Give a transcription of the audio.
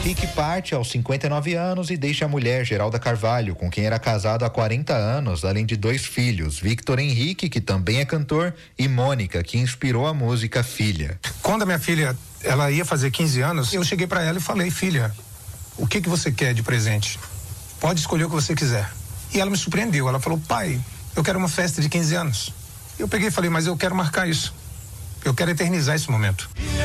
Rick parte aos 59 anos e deixa a mulher, Geralda Carvalho, com quem era casado há 40 anos, além de 2 filhos, Victor Henrique, que também é cantor, e Mônica, que inspirou a música Filha. Quando a minha filha, ela ia fazer 15 anos, eu cheguei para ela e falei: filha, o que você quer de presente? Pode escolher o que você quiser. E ela me surpreendeu, ela falou: pai, eu quero uma festa de 15 anos. Eu peguei e falei: mas eu quero marcar isso. Eu quero eternizar esse momento.